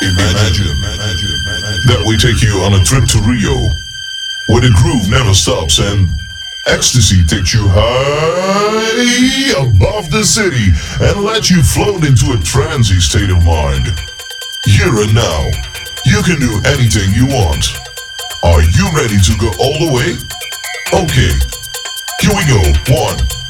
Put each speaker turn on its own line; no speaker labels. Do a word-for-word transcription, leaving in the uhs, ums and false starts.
Imagine that we take you on a trip to Rio, where the groove never stops and ecstasy takes you high above the city and lets you float into a transy state of mind. Here and now, you can do anything you want. Are you ready to go all the way? Okay, here we go. One,